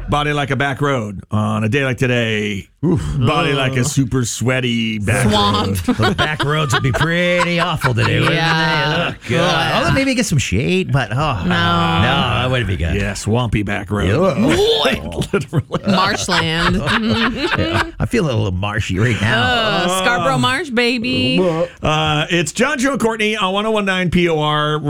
Body like a back road on a day like today. Body like a super sweaty back Swamp. road. The back roads would be pretty awful today, wouldn't Yeah. they? Oh, God. Although maybe get some shade, but no, that wouldn't be good. Yeah, swampy back road. Literally. Marshland. I feel a little marshy right now. Scarborough Marsh, baby. It's John, Joe, and Courtney on 101.9 POR.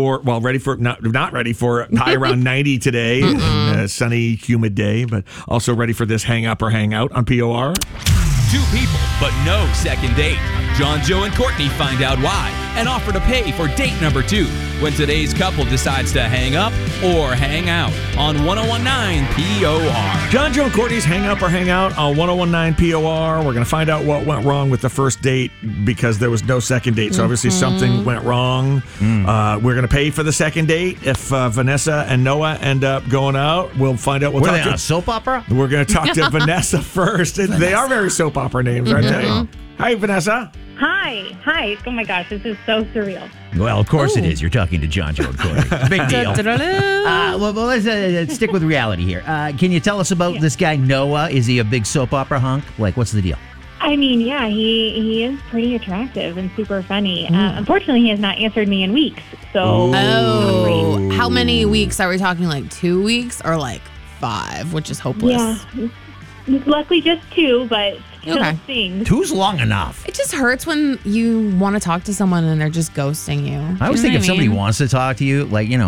Not ready for high around 90 today. A sunny, humid day, but also ready for this hang up or hang out on POR. Two people, but no second date. John, Joe, and Courtney find out why and offer to pay for date number 2 when today's couple decides to hang up or hang out on 101.9 POR. John, Joe, and Courtney's hang up or hang out on 101.9 POR. We're going to find out what went wrong with the first date because there was no second date. So obviously something went wrong. We're going to pay for the second date. If Vanessa and Noah end up going out, we'll find out. Were they on a soap opera? We're going to talk to Vanessa first. They are very soap opera names, aren't they? Hi, Vanessa. Hi. Oh my gosh, this is so surreal. Well, of course it is. You're talking to John, Joe, and Courtney. Big deal. Well, let's stick with reality here. Can you tell us about this guy, Noah? Is he a big soap opera hunk? Like, what's the deal? I mean, yeah, he is pretty attractive and super funny. Unfortunately, he has not answered me in weeks. So, Oh, how many weeks are we talking? Like 2 weeks or like 5, which is hopeless. Yeah, luckily just 2, but still stings. 2's long enough. It just hurts when you want to talk to someone and they're just ghosting you. I always think if somebody wants. wants to talk to you,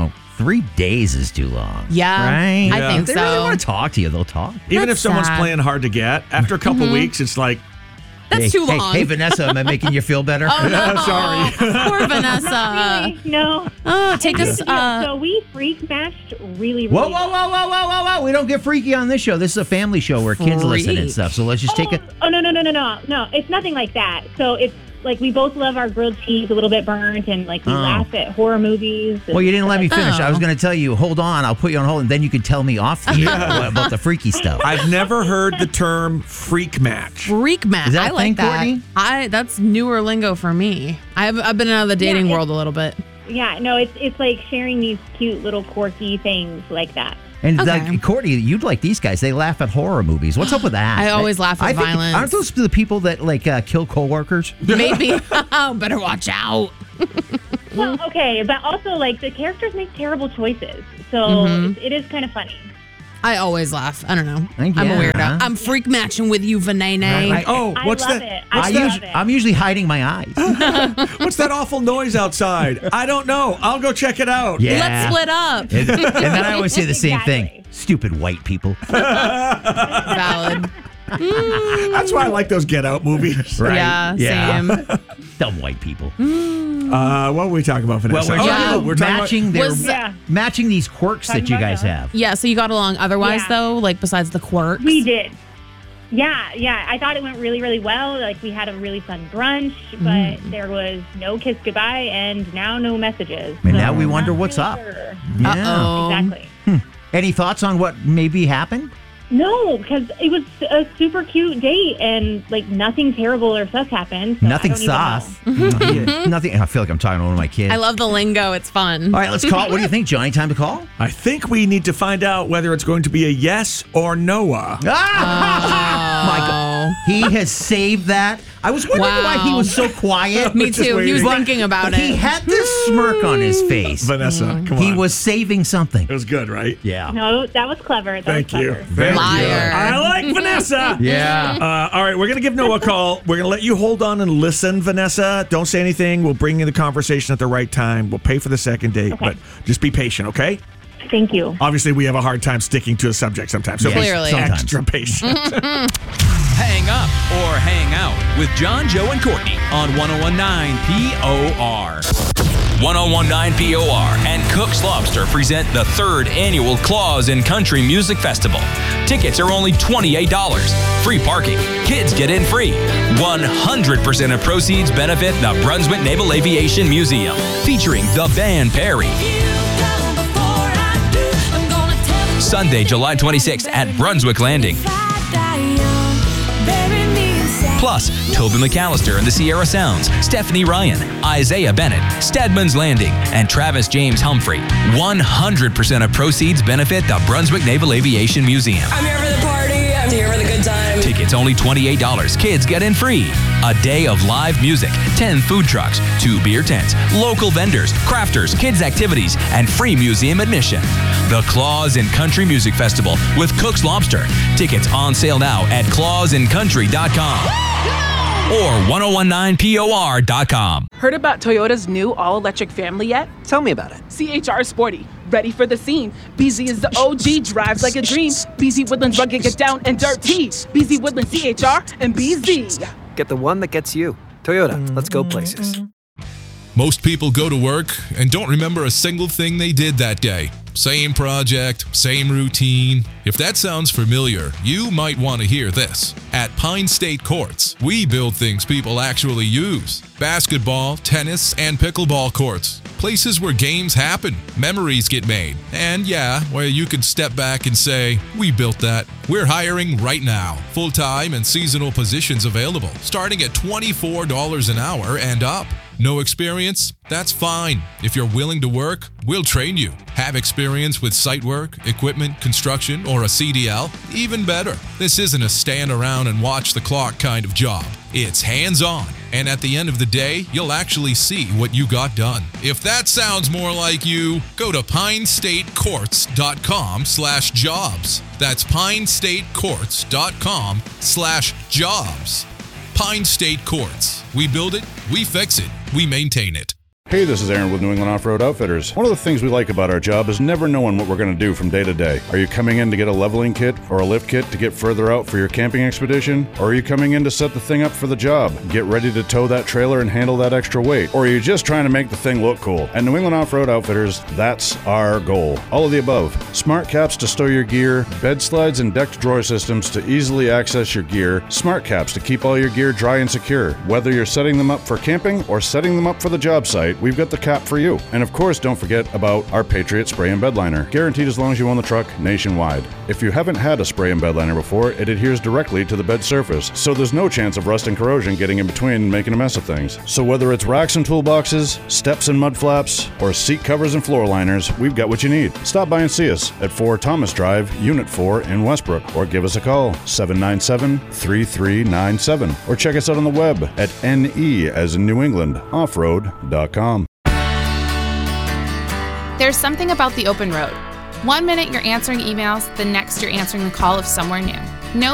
3 days is too long. Yeah, right? I think If they so. really want to talk to you, they'll talk. Even That's if someone's sad. playing hard to get, after a couple weeks, it's like, That's too long. Hey, Vanessa, am I making you feel better? Oh, no. sorry. Poor Vanessa. Really? No. Oh, take us. So we freak matched really, really Whoa. well. We don't get freaky on this show. This is a family show where kids listen and Freak. stuff. So let's just take it. Oh, no. No, it's nothing like that. So it's like we both love our grilled cheese a little bit burnt, and like we laugh at horror movies. Well, you didn't let me finish. Oh. I was going to tell you, hold on, I'll put you on hold, and then you can tell me off the air about the freaky stuff. I've never heard the term freak match. Freak match. Is that I a like thing, that. Courtney? That's newer lingo for me. I've been out of the dating Yeah, world a little bit. Yeah, no, it's like sharing these cute little quirky things like that. And Okay. Courtney, you'd like these guys. They laugh at horror movies. What's up with that? I always laugh at I think- violence. Aren't those the people that kill coworkers? Maybe. Better watch out. Well, okay, but also like the characters make terrible choices, so it is kind of funny. I always laugh. I don't know. Thank I'm you. a weirdo. Huh? I'm freak matching with you, Vanene. Right. Oh, I what's love that? it. I love it. I'm usually hiding my eyes. What's that awful noise outside? I don't know. I'll go check it out. Yeah. Let's split up. And then I always say the same thing. Exactly. Stupid white people. Valid. That's why I like those Get Out movies. Right? Yeah, same. Dumb white people. What were we talking about, Vanessa? We're talking matching Yeah. matching these quirks Talking that you about guys that. have. Yeah, so you got along otherwise, Yeah. though? Like, besides the quirks? We did. Yeah. I thought it went really, really well. Like we had a really fun brunch, but there was no kiss goodbye and now no messages. And So now we I'm wonder not what's really up. sure. Yeah. Uh-oh. Exactly. Any thoughts on what maybe happened? No, because it was a super cute date and like nothing terrible or sus happened. So Nothing I don't even sauce. know. Nothing. I feel like I'm talking to one of my kids. I love the lingo. It's fun. All right, let's call. What do you think, Johnny? Time to call? I think we need to find out whether it's going to be a yes or Noah. My God. He has saved that. I was wondering why he was so quiet. Me Just too. He was waiting. thinking about He it. had this smirk on his face. Vanessa, come on. He was saving something. It was good, right? Yeah. No, that was clever. Thank you. clever. Thank Liar. you. I like Vanessa. Yeah. All right, we're going to give Noah a call. We're going to let you hold on and listen, Vanessa. Don't say anything. We'll bring you the conversation at the right time. We'll pay for the second date, but just be patient, okay? Thank you. Obviously, we have a hard time sticking to a subject sometimes, so Yes, be Clearly. sometimes. extra patient. Hang up or hang out with John, Joe, and Courtney on 101.9 POR. 101.9 POR and Cook's Lobster present the 3rd annual Claws in Country Music Festival. Tickets are only $28. Free parking. Kids get in free. 100% of proceeds benefit the Brunswick Naval Aviation Museum, featuring the band Perry. Sunday, July 26th at Brunswick Landing. Plus, Toby McAllister and the Sierra Sounds, Stephanie Ryan, Isaiah Bennett, Stedman's Landing, and Travis James Humphrey. 100% of proceeds benefit the Brunswick Naval Aviation Museum. I'm here for the party. I'm here for the good time. Tickets only $28. Kids get in free. A day of live music, 10 food trucks, 2 beer tents, local vendors, crafters, kids activities, and free museum admission. The Claws in Country Music Festival with Cook's Lobster. Tickets on sale now at clawsincountry.com or 1019POR.com. Heard about Toyota's new all-electric family yet? Tell me about it. CHR Sporty. Ready for the scene. BZ is the OG, drives like a dream. BZ Woodlands rugged, get down and dirty. BZ Woodlands CHR and BZ. Get the one that gets you. Toyota, let's go places. Most people go to work and don't remember a single thing they did that day. Same project, same routine. If that sounds familiar, you might want to hear this. At Pine State Courts, we build things people actually use. Basketball, tennis, and pickleball courts. Places where games happen, memories get made, and where you can step back and say, we built that. We're hiring right now. Full-time and seasonal positions available, starting at $24 an hour and up. No experience? That's fine. If you're willing to work, we'll train you. Have experience with site work, equipment, construction, or a CDL? Even better. This isn't a stand around and watch the clock kind of job. It's hands-on. And at the end of the day, you'll actually see what you got done. If that sounds more like you, go to pinestatecourts.com/jobs. That's pinestatecourts.com/jobs. Pine State Courts. We build it, we fix it, we maintain it. Hey, this is Aaron with New England Off-Road Outfitters. One of the things we like about our job is never knowing what we're going to do from day to day. Are you coming in to get a leveling kit or a lift kit to get further out for your camping expedition? Or are you coming in to set the thing up for the job, get ready to tow that trailer and handle that extra weight? Or are you just trying to make the thing look cool? At New England Off-Road Outfitters, that's our goal. All of the above. Smart caps to stow your gear, bed slides and decked drawer systems to easily access your gear, smart caps to keep all your gear dry and secure. Whether you're setting them up for camping or setting them up for the job site, we've got the cap for you. And of course, don't forget about our Patriot Spray and Bed Liner, guaranteed as long as you own the truck nationwide. If you haven't had a spray and bed liner before, it adheres directly to the bed surface, so there's no chance of rust and corrosion getting in between and making a mess of things. So whether it's racks and toolboxes, steps and mud flaps, or seat covers and floor liners, we've got what you need. Stop by and see us at 4 Thomas Drive, Unit 4 in Westbrook, or give us a call, 797-3397, or check us out on the web at NE as in New England, offroad.com. There's something about the open road. 1 minute you're answering emails, the next you're answering the call of somewhere new.